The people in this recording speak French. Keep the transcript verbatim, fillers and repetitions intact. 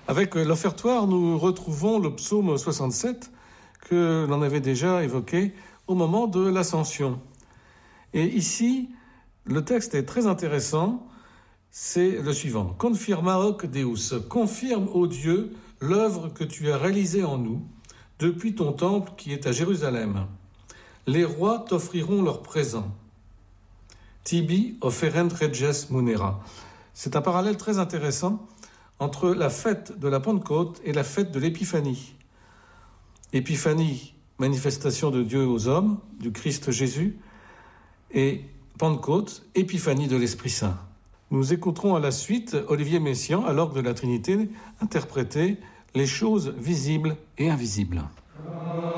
Avec l'offertoire, nous retrouvons le psaume soixante-sept que l'on avait déjà évoqué au moment de l'Ascension. Et ici, le texte est très intéressant, c'est le suivant. Confirma hoc Deus, confirme, ô Dieu, l'œuvre que tu as réalisée en nous, depuis ton temple qui est à Jérusalem. Les rois t'offriront leurs présents. Tibi offerent reges munera. C'est un parallèle très intéressant entre la fête de la Pentecôte et la fête de l'Épiphanie. Épiphanie, manifestation de Dieu aux hommes, du Christ Jésus, et Pentecôte, épiphanie de l'Esprit Saint. Nous écouterons à la suite Olivier Messiaen, à l'orgue de la Trinité, interpréter les choses visibles et invisibles.